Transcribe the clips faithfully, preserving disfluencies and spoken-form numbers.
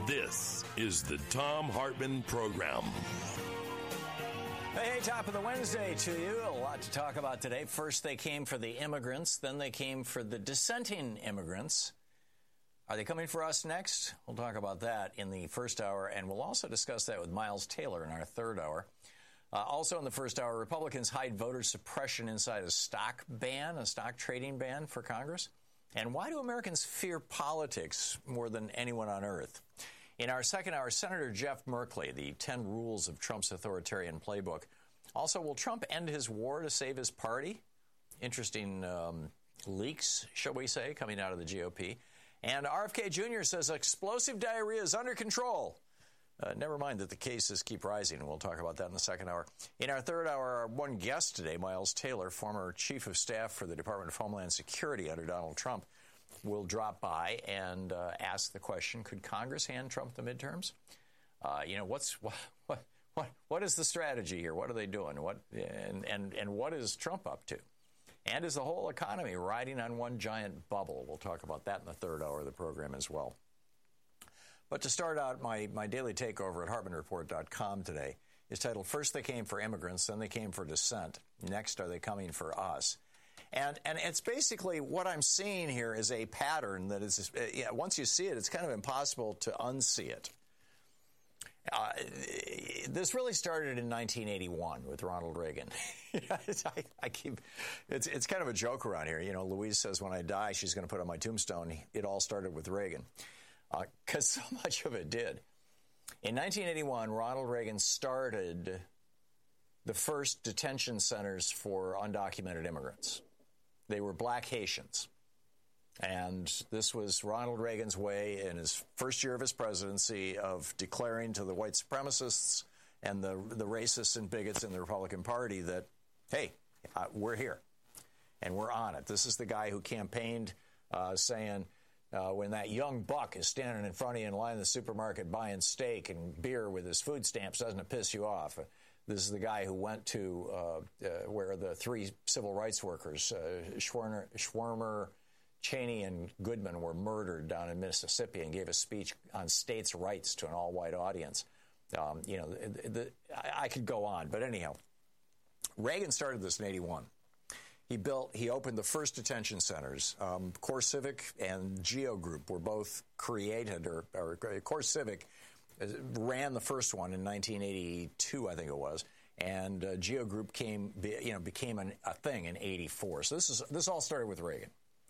This is the Thom Hartmann Program. Hey, top of the Wednesday to you. A lot to talk about today. First, they came for the immigrants. Then they came for the dissenting immigrants. Are they coming for us next? We'll talk about that in the first hour, and we'll also discuss that with Miles Taylor in our third hour. Uh, also in the first hour, Republicans hide voter suppression inside a stock ban, a stock trading ban for Congress. And why do Americans fear politics more than anyone on earth? In our second hour, Senator Jeff Merkley, the ten rules of Trump's authoritarian playbook. Also, will Trump end his war to save his party? Interesting um, leaks, shall we say, coming out of the G O P. And R F K Junior says explosive diarrhea is under control. Uh, never mind that the cases keep rising, and we'll talk about that in the second hour. In our third hour, our one guest today, Miles Taylor, former chief of staff for the Department of Homeland Security under Donald Trump, will drop by and uh, ask the question, could Congress hand Trump the midterms? Uh, you know, what's what, what what what is the strategy here? What are they doing? What and, and, and what is Trump up to? And is the whole economy riding on one giant bubble? We'll talk about that in the third hour of the program as well. But to start out, my, my daily takeover at Hartmann Report dot com today is titled, First They Came for Immigrants, Then They Came for Dissent. Next, Are They Coming for Us? And and it's basically what I'm seeing here is a pattern that is, uh, yeah, once you see it, it's kind of impossible to unsee it. Uh, this really started in nineteen eighty-one with Ronald Reagan. I, I keep it's it's kind of a joke around here. You know, Louise says when I die, she's going to put on my tombstone, it all started with Reagan. Because uh, so much of it did. In nineteen eighty-one, Ronald Reagan started the first detention centers for undocumented immigrants. They were black Haitians. And this was Ronald Reagan's way in his first year of his presidency of declaring to the white supremacists and the, the racists and bigots in the Republican Party that, hey, uh, we're here and we're on it. This is the guy who campaigned uh, saying, Uh, when that young buck is standing in front of you in line in the supermarket buying steak and beer with his food stamps, doesn't it piss you off? This is the guy who went to uh, uh, where the three civil rights workers, uh, Schwerner, Schwermer, Cheney, and Goodman, were murdered down in Mississippi and gave a speech on states' rights to an all-white audience. Um, you know, the, the, I, I could go on, but anyhow, Reagan started this in eighty-one. He built, he opened the first detention centers. Um, CoreCivic and Geo Group were both created, or, or CoreCivic ran the first one in nineteen eighty-two, I think it was, and uh, Geo Group came, you know, became an, a thing in eighty-four. So this is this all started with Reagan,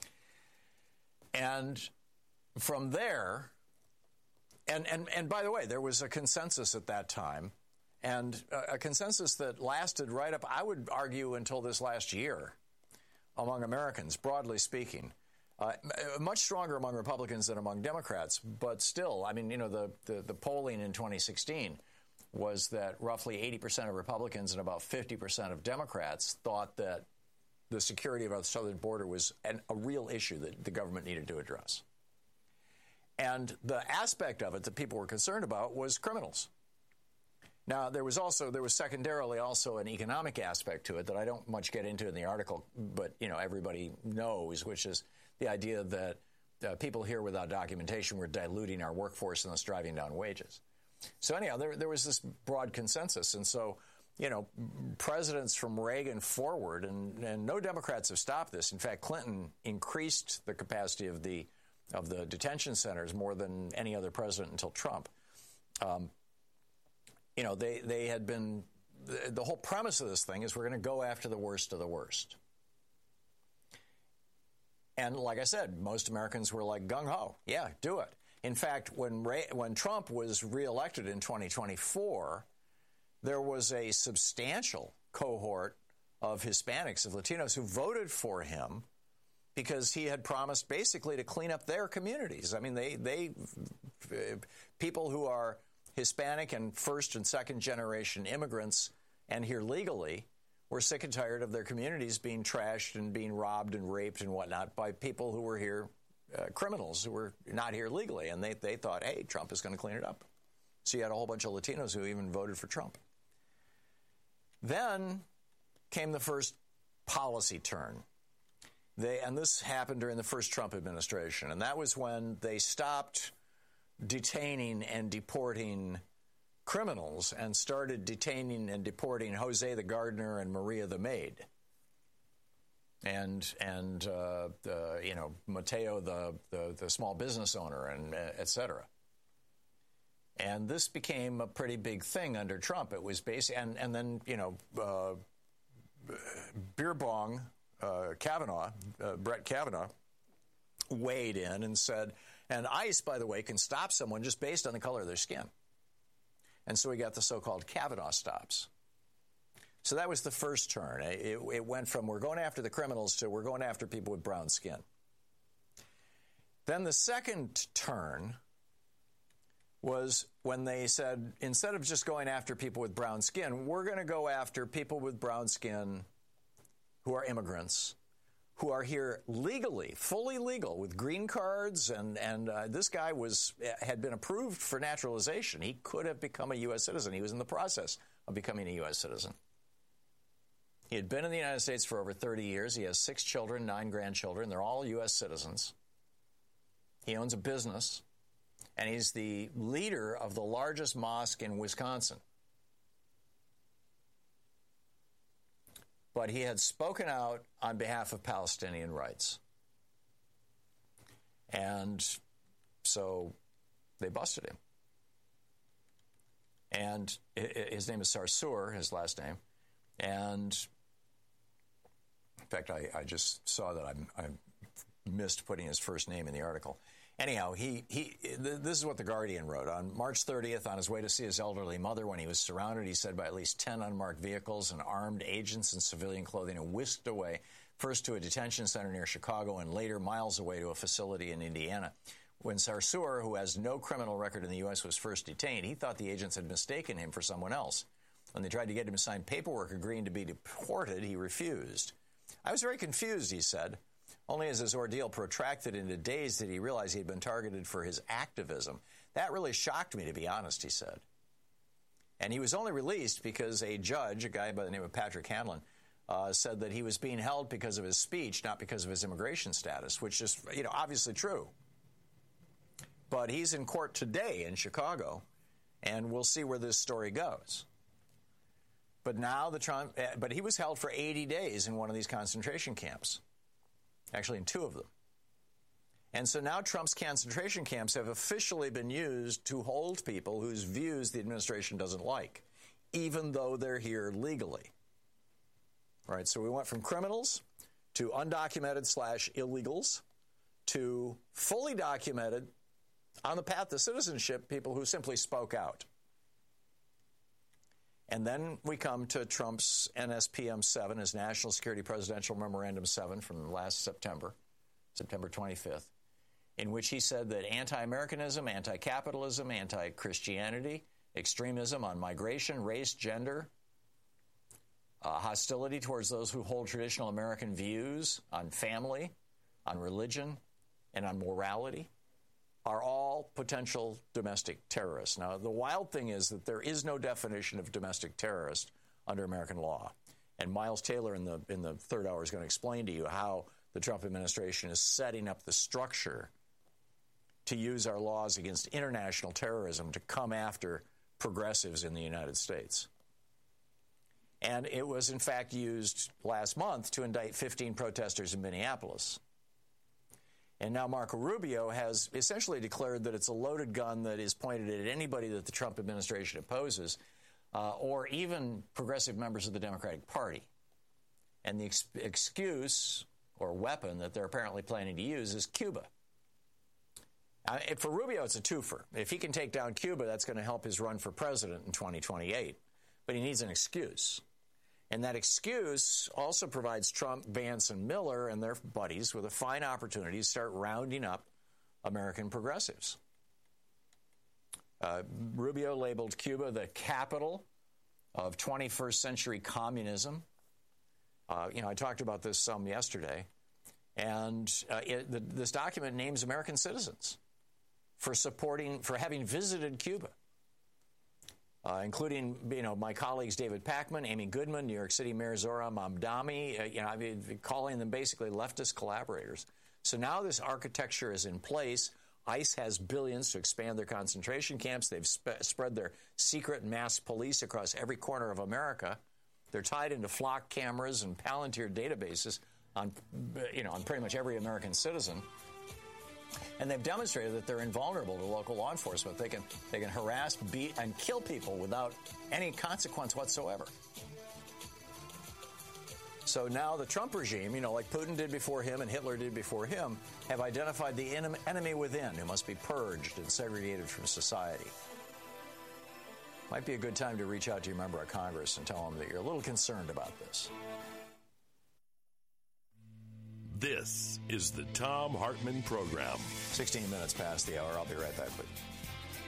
and from there, and and and by the way, there was a consensus at that time, and a, a consensus that lasted right up, I would argue, until this last year. Among Americans, broadly speaking, uh, much stronger among Republicans than among Democrats. But still, I mean, you know, the, the, the polling in twenty sixteen was that roughly eighty percent of Republicans and about fifty percent of Democrats thought that the security of our southern border was an, a real issue that the government needed to address. And the aspect of it that people were concerned about was criminals. Now, there was also, there was secondarily also an economic aspect to it that I don't much get into in the article, but, you know, everybody knows, which is the idea that uh, people here without documentation were diluting our workforce and thus driving down wages. So anyhow, there, there was this broad consensus. And so, you know, presidents from Reagan forward, and, and no Democrats have stopped this. In fact, Clinton increased the capacity of the, of the detention centers more than any other president until Trump. Um, You know, they, they had been, the, the whole premise of this thing is we're going to go after the worst of the worst. And like I said, most Americans were like gung-ho. Yeah, do it. In fact, when Ray, when Trump was reelected in twenty twenty-four, there was a substantial cohort of Hispanics, of Latinos, who voted for him because he had promised basically to clean up their communities. I mean, they, they people who are Hispanic and first and second generation immigrants and here legally were sick and tired of their communities being trashed and being robbed and raped and whatnot by people who were here, uh, criminals who were not here legally. And they, they thought, hey, Trump is going to clean it up. So you had a whole bunch of Latinos who even voted for Trump. Then came the first policy turn. They, and this happened during the first Trump administration. And that was when they stopped detaining and deporting criminals and started detaining and deporting Jose the gardener and Maria the maid, and and uh, the, you know Mateo the, the the small business owner, and uh, et cetera. And this became a pretty big thing under Trump. It was basically, and and then you know uh, beer bong uh, Kavanaugh, uh, Brett Kavanaugh, weighed in and said, and ICE, by the way, can stop someone just based on the color of their skin. And so we got the so-called Kavanaugh stops. So that was the first turn. It, it went from we're going after the criminals to we're going after people with brown skin. Then the second turn was when they said, instead of just going after people with brown skin, we're going to go after people with brown skin who are immigrants, who are here legally, fully legal, with green cards, and, and uh, this guy was had been approved for naturalization. He could have become a U S citizen. He was in the process of becoming a U S citizen. He had been in the United States for over thirty years. He has six children, nine grandchildren. They're all U S citizens. He owns a business, and he's the leader of the largest mosque in Wisconsin. But he had spoken out on behalf of Palestinian rights. And so they busted him. And his name is Sarsour, his last name. And in fact, I, I just saw that I, I missed putting his first name in the article. Anyhow, he, he this is what The Guardian wrote. On March thirtieth, on his way to see his elderly mother, when he was surrounded, he said, by at least ten unmarked vehicles and armed agents in civilian clothing, and whisked away, first to a detention center near Chicago and later miles away to a facility in Indiana. When Sarsour, who has no criminal record in the U S, was first detained, he thought the agents had mistaken him for someone else. When they tried to get him to sign paperwork agreeing to be deported, he refused. I was very confused, he said. Only as his ordeal protracted into days did he realize he had been targeted for his activism. That really shocked me, to be honest, he said. And he was only released because a judge, a guy by the name of Patrick Hanlon, uh, said that he was being held because of his speech, not because of his immigration status, which is, you know, obviously true. But he's in court today in Chicago, and we'll see where this story goes. But now the Trump, but he was held for eighty days in one of these concentration camps. Actually, in two of them. And so now Trump's concentration camps have officially been used to hold people whose views the administration doesn't like, even though they're here legally. All right, so we went from criminals to undocumented slash illegals to fully documented, on the path to citizenship, people who simply spoke out. And then we come to Trump's N S P M seven, his National Security Presidential Memorandum seven from last September, September twenty-fifth, in which he said that anti-Americanism, anti-capitalism, anti-Christianity, extremism on migration, race, gender, uh, hostility towards those who hold traditional American views on family, on religion, and on morality are all potential domestic terrorists. Now, the wild thing is that there is no definition of domestic terrorist under American law. And Miles Taylor in the in the third hour is going to explain to you how the Trump administration is setting up the structure to use our laws against international terrorism to come after progressives in the United States. And it was, in fact, used last month to indict fifteen protesters in Minneapolis. And now Marco Rubio has essentially declared that it's a loaded gun that is pointed at anybody that the Trump administration opposes, uh, or even progressive members of the Democratic Party. And the ex- excuse or weapon that they're apparently planning to use is Cuba. Uh, for Rubio, it's a twofer. If he can take down Cuba, that's going to help his run for president in twenty twenty-eight. But he needs an excuse. And that excuse also provides Trump, Vance, and Miller and their buddies with a fine opportunity to start rounding up American progressives. Uh, Rubio labeled Cuba the capital of twenty-first century communism. Uh, you know, I talked about this some yesterday. And uh, it, the, this document names American citizens for supporting, for having visited Cuba. Uh, including, you know, my colleagues David Pakman, Amy Goodman, New York City Mayor Zohran Mamdani, uh, you know, I mean, calling them basically leftist collaborators. So now this architecture is in place. ICE has billions to expand their concentration camps. They've sp- spread their secret mass police across every corner of America. They're tied into flock cameras and Palantir databases on, you know, on pretty much every American citizen. And they've demonstrated that they're invulnerable to local law enforcement. They can, they can harass, beat, and kill people without any consequence whatsoever. So now the Trump regime, you know, like Putin did before him and Hitler did before him, have identified the en- enemy within who must be purged and segregated from society. Might be a good time to reach out to your member of Congress and tell them that you're a little concerned about this. This is the Thom Hartmann Program. sixteen minutes past the hour. I'll be right back with you.